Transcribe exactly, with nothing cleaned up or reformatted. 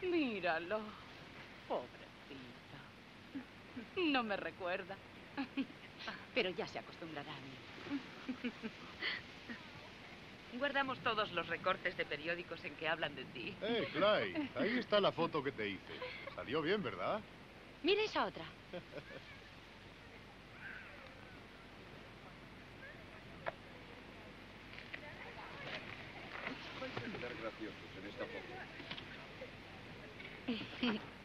Míralo. Pobrecita. No me recuerda. Pero ya se acostumbrará a mí. Guardamos todos los recortes de periódicos en que hablan de ti. ¡Eh, Clyde! Ahí está la foto que te hice. Salió bien, ¿verdad? Mira esa otra. Vais a quedar graciosos en esta foto.